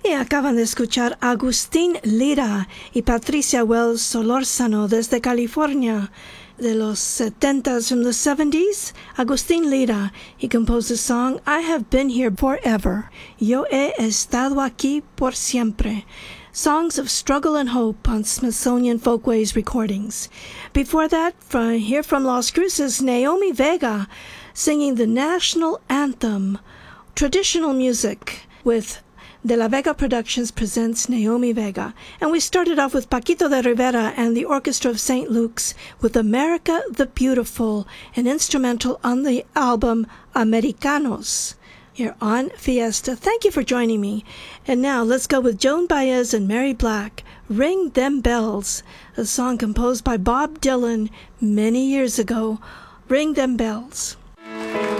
Y acaban de escuchar Agustín Lira y Patricia Wells Solórzano desde California. De los 70s, from the 70s, Agustín Lira, he composed the song I Have Been Here Forever, Yo He Estado Aquí Por Siempre, songs of struggle and hope on Smithsonian Folkways recordings. Before that, here from Las Cruces, Naomi Vega singing the national anthem, traditional music with De La Vega Productions presents Naomi Vega. And we started off with Paquito de Rivera and the Orchestra of St. Luke's with America the Beautiful, an instrumental on the album Americanos, here on Fiesta. Thank you for joining me. And now let's go with Joan Baez and Mary Black, Ring Them Bells, a song composed by Bob Dylan many years ago. Ring Them Bells.